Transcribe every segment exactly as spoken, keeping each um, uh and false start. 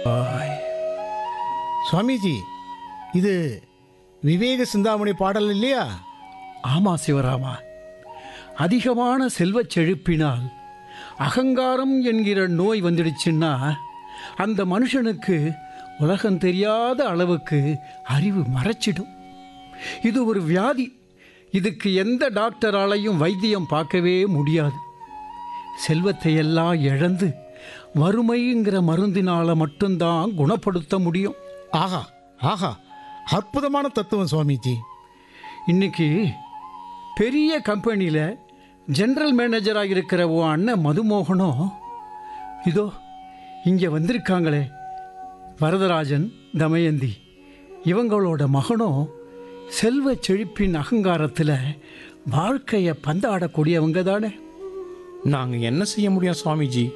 சுவாமிஜி, இது விவேக சிந்தாமணி பாடல் இல்லையா? ஆமா சிவராமா. அதிகமான செல்வச் செழிப்பினால் அகங்காரம் என்கிற நோய் வந்துடுச்சுன்னா அந்த மனுஷனுக்கு உலகம் தெரியாத அளவுக்கு அறிவு மறைச்சிடும். இது ஒரு வியாதி. இதுக்கு எந்த டாக்டராலையும் வைத்தியம் பார்க்கவே முடியாது. செல்வத்தை எல்லாம் இழந்து வறுமைங்கிற மருந்தினால மட்டும்தான் குணப்படுத்த முடியும். ஆஹா ஆஹா, அற்புதமான தத்துவம் சுவாமிஜி. இன்னைக்கு பெரிய கம்பெனியில் ஜெனரல் மேனேஜராக இருக்கிற உன் அண்ணன் மதுமோகனும் இதோ இங்கே வந்திருக்காங்களே, வரதராஜன், தமயந்தி, இவங்களோட மகனும் செல்வ செழிப்பின் அகங்காரத்தில் வாழ்க்கையை பந்தாடக்கூடியவங்க தானே. நாங்கள் என்ன செய்ய முடியும் சுவாமிஜி?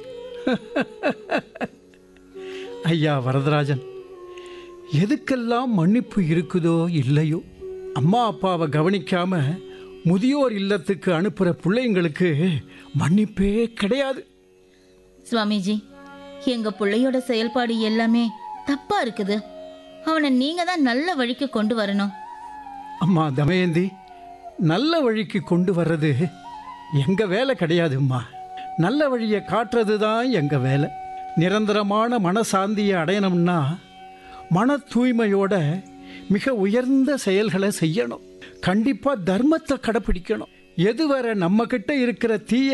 ஐயா வரதராஜன், எதுக்கெல்லாம் மன்னிப்பு இருக்குதோ இல்லையோ, அம்மா அப்பாவை கவனிக்காம முதியோர் இல்லத்துக்கு அனுப்புகிற பிள்ளைங்களுக்கு மன்னிப்பே கிடையாது. சுவாமிஜி, எங்க பிள்ளையோட செயல்பாடு எல்லாமே தப்பா இருக்குது. அவனை நீங்க தான் நல்ல வழிக்கு கொண்டு வரணும். அம்மா தமயந்தி, நல்ல வழிக்கு கொண்டு வர்றது எங்க வேலை கிடையாதும்மா. நல்ல வழியை காட்டுறது தான் எங்க வேலை. நிரந்தரமான மனசாந்தியை அடையணும்னா மன தூய்மையோட மிக உயர்ந்த செயல்களை செய்யணும். கண்டிப்பா தர்மத்தை கடைப்பிடிக்கணும். எதுவரை நம்ம கிட்ட இருக்கிற தீய